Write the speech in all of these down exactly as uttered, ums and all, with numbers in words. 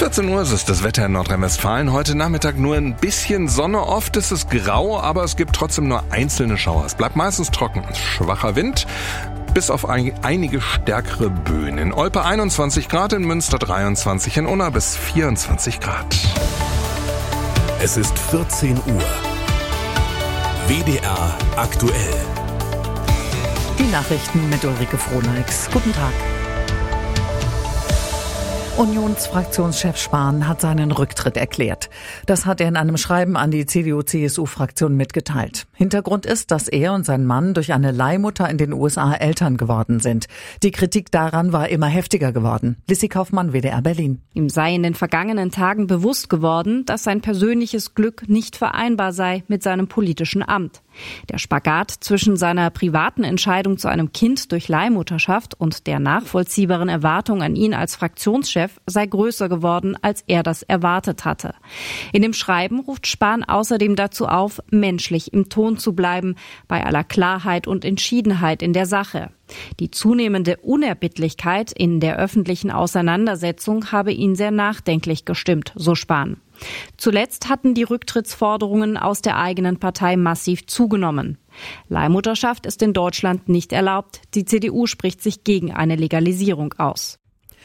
vierzehn Uhr ist es das Wetter in Nordrhein-Westfalen. Heute Nachmittag nur ein bisschen Sonne. Oft ist es grau, aber es gibt trotzdem nur einzelne Schauer. Es bleibt meistens trocken. Schwacher Wind, bis auf ein, einige stärkere Böen. In Olpe einundzwanzig Grad, in Münster dreiundzwanzig, in Unna bis vierundzwanzig Grad. Es ist vierzehn Uhr. W D R aktuell. Die Nachrichten mit Ulrike Frohneix. Guten Tag. Unionsfraktionschef Spahn hat seinen Rücktritt erklärt. Das hat er in einem Schreiben an die C D U-C S U-Fraktion mitgeteilt. Hintergrund ist, dass er und sein Mann durch eine Leihmutter in den U S A Eltern geworden sind. Die Kritik daran war immer heftiger geworden. Lissy Kaufmann, W D R Berlin. Ihm sei in den vergangenen Tagen bewusst geworden, dass sein persönliches Glück nicht vereinbar sei mit seinem politischen Amt. Der Spagat zwischen seiner privaten Entscheidung zu einem Kind durch Leihmutterschaft und der nachvollziehbaren Erwartung an ihn als Fraktionschef sei größer geworden, als er das erwartet hatte. In dem Schreiben ruft Spahn außerdem dazu auf, menschlich im Ton zu bleiben, bei aller Klarheit und Entschiedenheit in der Sache. Die zunehmende Unerbittlichkeit in der öffentlichen Auseinandersetzung habe ihn sehr nachdenklich gestimmt, so Spahn. Zuletzt hatten die Rücktrittsforderungen aus der eigenen Partei massiv zugenommen. Leihmutterschaft ist in Deutschland nicht erlaubt. Die C D U spricht sich gegen eine Legalisierung aus.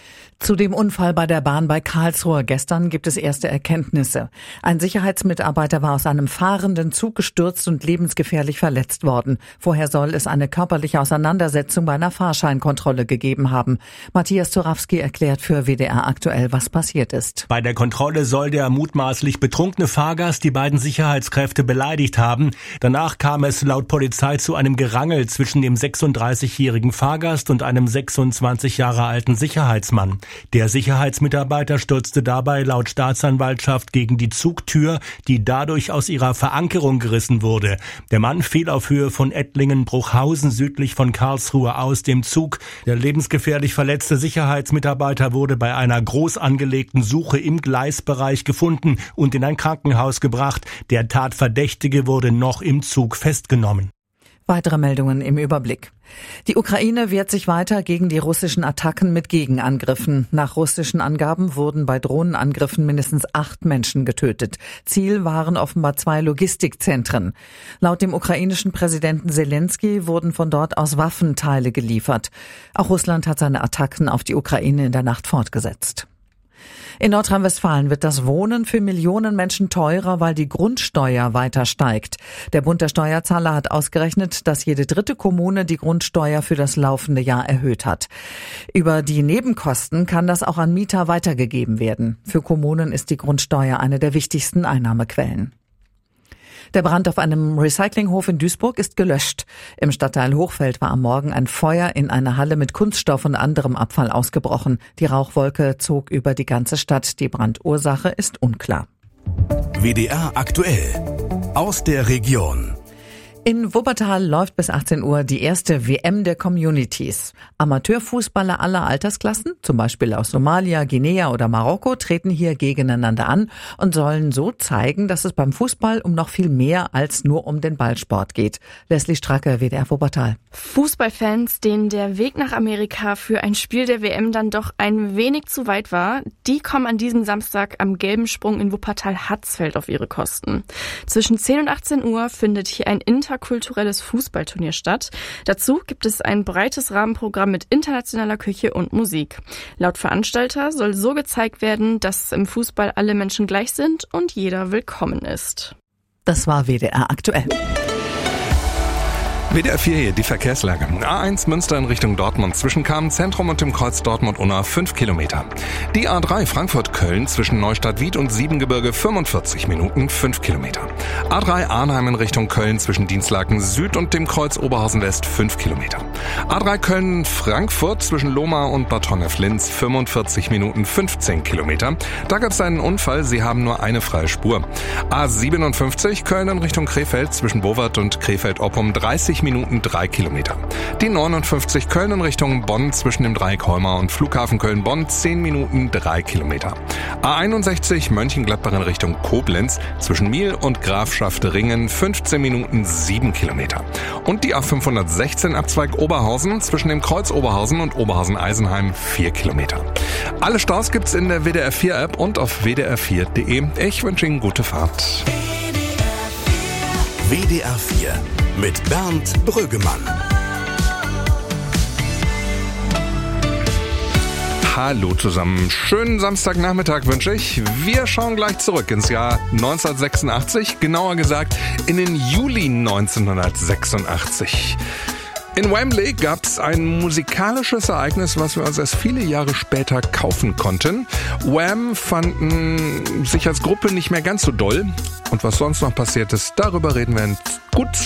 Zu dem Unfall bei der Bahn bei Karlsruhe gestern gibt es erste Erkenntnisse. Ein Sicherheitsmitarbeiter war aus einem fahrenden Zug gestürzt und lebensgefährlich verletzt worden. Vorher soll es eine körperliche Auseinandersetzung bei einer Fahrscheinkontrolle gegeben haben. Matthias Zorawski erklärt für W D R aktuell, was passiert ist. Bei der Kontrolle soll der mutmaßlich betrunkene Fahrgast die beiden Sicherheitskräfte beleidigt haben. Danach kam es laut Polizei zu einem Gerangel zwischen dem sechsunddreißigjährigen Fahrgast und einem sechsundzwanzig Jahre alten Sicherheitsmann. Der Sicherheitsmitarbeiter stürzte dabei laut Staatsanwaltschaft gegen die Zugtür, die dadurch aus ihrer Verankerung gerissen wurde. Der Mann fiel auf Höhe von Ettlingen-Bruchhausen südlich von Karlsruhe aus dem Zug. Der lebensgefährlich verletzte Sicherheitsmitarbeiter wurde bei einer groß angelegten Suche im Gleisbereich gefunden und in ein Krankenhaus gebracht. Der Tatverdächtige wurde noch im Zug festgenommen. Weitere Meldungen im Überblick. Die Ukraine wehrt sich weiter gegen die russischen Attacken mit Gegenangriffen. Nach russischen Angaben wurden bei Drohnenangriffen mindestens acht Menschen getötet. Ziel waren offenbar zwei Logistikzentren. Laut dem ukrainischen Präsidenten Zelensky wurden von dort aus Waffenteile geliefert. Auch Russland hat seine Attacken auf die Ukraine in der Nacht fortgesetzt. In Nordrhein-Westfalen wird das Wohnen für Millionen Menschen teurer, weil die Grundsteuer weiter steigt. Der Bund der Steuerzahler hat ausgerechnet, dass jede dritte Kommune die Grundsteuer für das laufende Jahr erhöht hat. Über die Nebenkosten kann das auch an Mieter weitergegeben werden. Für Kommunen ist die Grundsteuer eine der wichtigsten Einnahmequellen. Der Brand auf einem Recyclinghof in Duisburg ist gelöscht. Im Stadtteil Hochfeld war am Morgen ein Feuer in einer Halle mit Kunststoff und anderem Abfall ausgebrochen. Die Rauchwolke zog über die ganze Stadt. Die Brandursache ist unklar. W D R aktuell. Aus der Region. In Wuppertal läuft bis achtzehn Uhr die erste W M der Communities. Amateurfußballer aller Altersklassen, zum Beispiel aus Somalia, Guinea oder Marokko, treten hier gegeneinander an und sollen so zeigen, dass es beim Fußball um noch viel mehr als nur um den Ballsport geht. Leslie Stracke, W D R Wuppertal. Fußballfans, denen der Weg nach Amerika für ein Spiel der W M dann doch ein wenig zu weit war, die kommen an diesem Samstag am Gelben Sprung in Wuppertal-Hatzfeld auf ihre Kosten. Zwischen zehn und achtzehn Uhr findet hier ein Inter kulturelles Fußballturnier statt. Dazu gibt es ein breites Rahmenprogramm mit internationaler Küche und Musik. Laut Veranstalter soll so gezeigt werden, dass im Fußball alle Menschen gleich sind und jeder willkommen ist. Das war W D R aktuell. W D R vier hier, die Verkehrslage. A eins Münster in Richtung Dortmund zwischen Kamenz-Zentrum und dem Kreuz Dortmund-Unna fünf Kilometer. Die A drei Frankfurt-Köln zwischen Neustadt-Wied und Siebengebirge fünfundvierzig Minuten, fünf Kilometer. A drei Arnheim in Richtung Köln zwischen Dienstlaken Süd und dem Kreuz Oberhausen West fünf Kilometer. A drei Köln-Frankfurt zwischen Lohmar und Bad Honnef-Linz fünfundvierzig Minuten, fünfzehn Kilometer. Da gab es einen Unfall, sie haben nur eine freie Spur. A siebenundfünfzig Köln in Richtung Krefeld zwischen Bowart und Krefeld-Oppum dreißig zwanzig Minuten drei Kilometer. Die neunundfünfzig Köln in Richtung Bonn zwischen dem Dreieck Heuma und Flughafen Köln-Bonn zehn Minuten drei Kilometer. A einundsechzig Mönchengladbach in Richtung Koblenz zwischen Miel und Grafschaft-Ringen fünfzehn Minuten sieben Kilometer. Und die A fünfhundertsechzehn Abzweig Oberhausen zwischen dem Kreuz Oberhausen und Oberhausen-Eisenheim vier Kilometer. Alle Staus gibt's in der W D R vier App und auf w d r vier punkt d e. Ich wünsche Ihnen gute Fahrt. W D R vier mit Bernd Brüggemann. Hallo zusammen, schönen Samstagnachmittag wünsche ich. Wir schauen gleich zurück ins Jahr neunzehnhundertsechsundachtzig, genauer gesagt in den Juli neunzehnhundertsechsundachtzig. In Wembley gab es ein musikalisches Ereignis, was wir uns erst viele Jahre später kaufen konnten. Wham fanden sich als Gruppe nicht mehr ganz so doll. Und was sonst noch passiert ist, darüber reden wir in gut